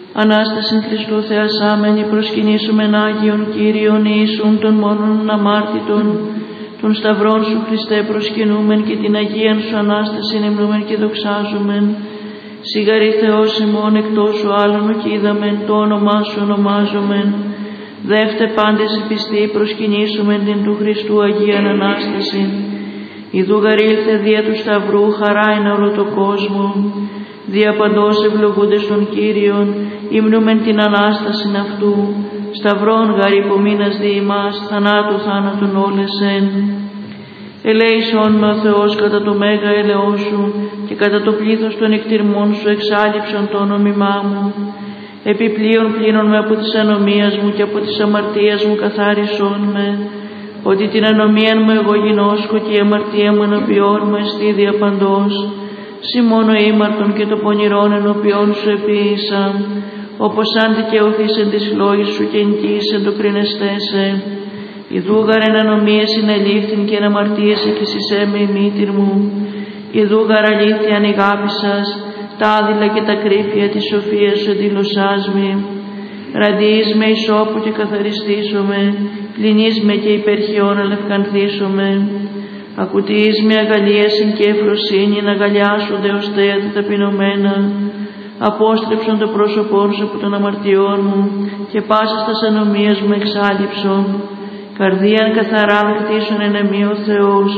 Ανάστασιν Χριστού θεασάμενοι προσκυνήσομεν Άγιον Κύριον Ιησούν των μόνον αμάρτητων, των σταυρών Σου Χριστέ προσκυνούμεν και την Αγίαν Σου Ανάστασιν εμνούμεν και δοξάζομεν. Σιγαρή Θεός ημών εκτός Σου άλλον οκείδαμεν, το όνομά Σου ονομάζομεν. Δεύτε πάντες οι πιστοί προσκυνήσομεν την του Χριστού Αγίαν Ανάστασιν. Ιδού γαρήλθε δια του Σταυρού χαρά εν όλο το κόσμο. Δια παντός ευλογούντες των Κύριων, ύμνομεν την Ανάστασιν αυτού. Σταυρών γαρ υπομείνας δι' ημάς, θανάτου θάνατον όλεσεν. Ελέησόν με ο Θεός κατά το μέγα έλεό Σου και κατά το πλήθος των εκτιρμών Σου εξάλληψον το όνομά μου. Επιπλέον πλύνον με από της ανομίας μου και από της αμαρτίας μου καθάρισόν με, ότι την ανομία μου εγώ γινώσκω και η αμαρτία μου ενωπιών μου εστί διαπαντός. Συ μόνο ήμαρτον και το πονηρόν ενωπιών Σου επίησα, όπως αν δικαιωθείς εν της λόγης Σου και εγκύησεν το κρινεστέσαι. Ιδούγαρ εν ανομίες συνελήφθην και εν αμαρτίες εκεισισέ με η μήτηρ μου. Ιδούγαρ αλήθεια αν ηγάπησας, τα άδειλα και τα κρύφια της σοφίας Σου εντήλωσάς με. Ραντιείς με ισόπου και καθαριστήσομαι, πλυνείς με και υπερχιών αλευκανθήσομαι. Ακουτιείς με αγαλίασιν και ευφροσύνη, να αγκαλιάσονται ως θέα τα ταπεινωμένα. Απόστρεψον το πρόσωπόν Σου από των αμαρτιών μου και πάσας τας ανομίας μου εξάλληψον. Καρδίαν καθαρά χτίσον εν εμεί ο Θεός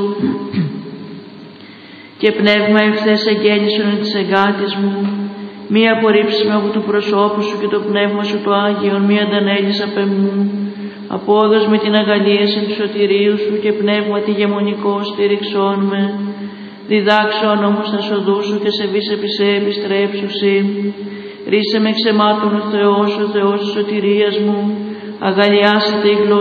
και πνεύμα ευθές εγγέννησον εν της εγκάτης μου. Μη απορρίψεις με από του προσώπου Σου και το πνεύμα Σου το Άγιον, μη αντανέλεις απ' εμού. Απόδος με την αγαλίαση του σωτηρίου Σου και πνεύμα τη γεμονικό στήριξόν με. Διδάξον όμως τα σοδού Σου και σε βίς επί σε επιστρέψουσι. Ρίσε με ξεμάτων ο Θεός της σωτηρίας μου. Αγαλιάσετε η γλώσσα